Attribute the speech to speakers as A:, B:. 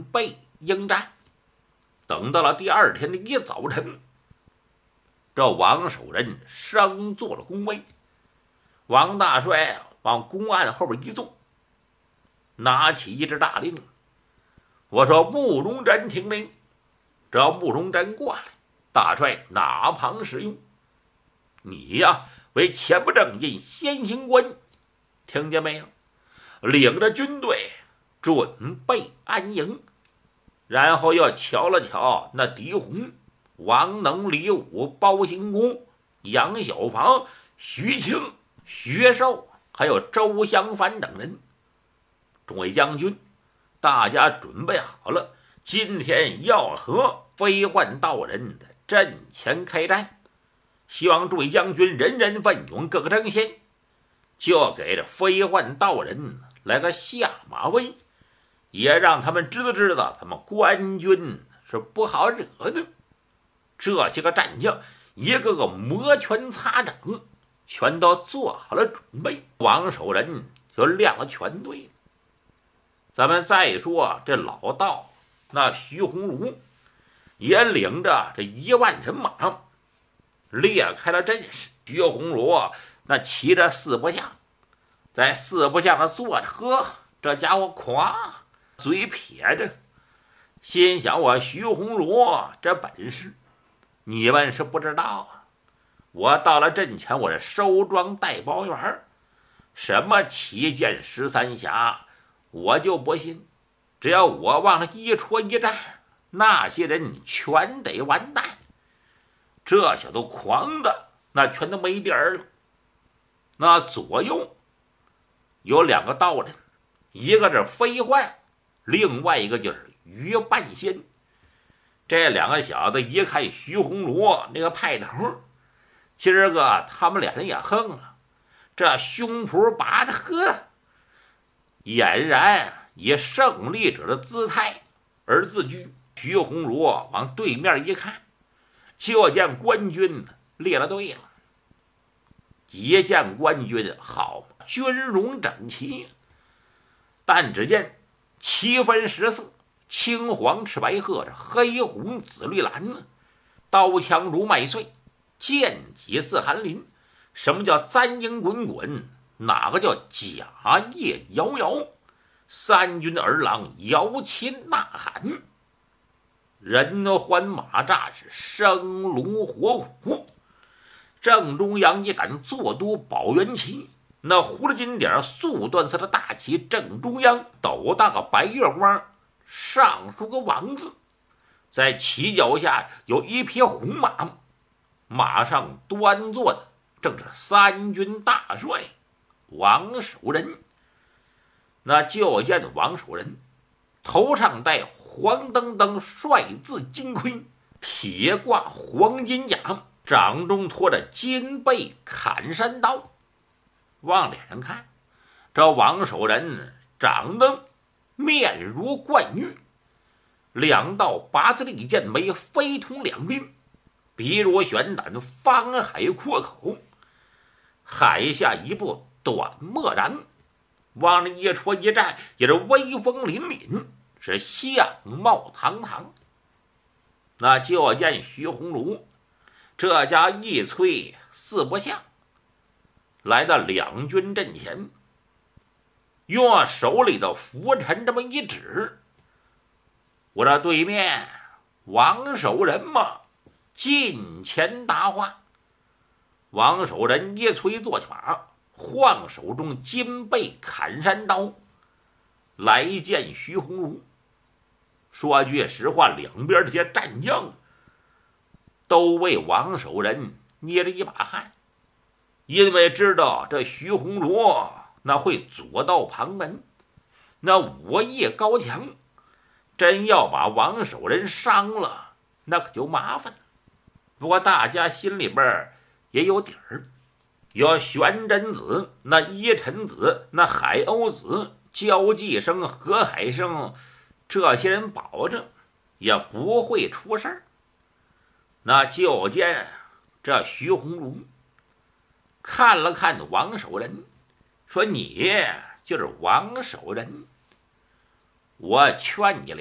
A: 备迎战。等到了第二天的一早晨，这王守仁升做了宫尉，王大帅往公案后边一坐，拿起一支大令，我说慕容真听令。这慕容真过来，大帅哪旁使用？你呀，为前不正印先行官，听见没有？领着军队准备安营。然后又瞧了瞧那狄洪、王能、李武、包兴公、杨小房、徐庆、徐寿，还有周襄藩等人。众位将军，大家准备好了，今天要和飞患道人的阵前开战，希望诸位将军人人奋勇，各个争先，就给这飞患道人来个下马威，也让他们知道咱们官军是不好惹的。这些个战将一个个摩拳擦掌，全都做好了准备。王守仁就亮了全队。咱们再说这老道那徐鸿儒也领着这1万人马列开了阵势。徐鸿儒那骑着四不像，在四不像上坐着，呵，这家伙夸，嘴撇着，心想我徐鸿儒这本事你们是不知道啊。我到了阵前，我是收庄带包圆，什么旗舰13侠我就不信，只要我往那一戳一站，那些人全得完蛋。这小子狂的那全都没边儿了。那左右有2个道人，一个是飞患，另外一个就是于半仙。这2个小子一看徐鸿儒那个派头，今儿个他们俩人也横了，这胸脯拔着，呵，俨然以胜利者的姿态而自居。徐鸿儒往对面一看，就见官军列了队了。一见官军，好，军容整齐，但只见旗分10色，青黄赤白褐，黑红紫绿蓝呢，刀枪如麦穗，剑戟似寒林。什么叫簪缨滚滚？哪个叫甲叶摇摇？三军儿郎摇旗呐喊，人欢马乍，是生龙活虎。正中央一杆坐都宝元旗，那葫芦金点素缎色的大旗正中央斗大个白月光，上书个王字。在旗脚下有一匹红马，马上端坐的正是三军大帅王守仁。那就见王守仁头上戴黄澄澄帅字金盔，铁挂黄金甲，掌中托着金背砍山刀。往脸上看，这王守仁长得面如冠玉，2道八字利剑眉飞通两鬓，鼻如悬胆，方海阔口，海下一步短漠然，往那一戳一站，也是威风凛凛，是相貌堂堂。那就见徐鸿儒这家一催四不像，来到两军阵前，用手里的拂尘这么一指，我这对面王守仁嘛，近前答话。王守仁一催坐起马，晃手中金背砍山刀来见徐鸿儒。说句实话，两边这些战将都为王守仁捏着一把汗，因为知道这徐鸿儒那会左道旁门，那武艺高强，真要把王守仁伤了，那可就麻烦了。不过大家心里边也有底儿，有玄真子、那依尘子、那海鸥子、焦继生、何海生这些人保证也不会出事儿。那就见这徐鸿儒看了看王守仁，说：“你就是王守仁，我劝你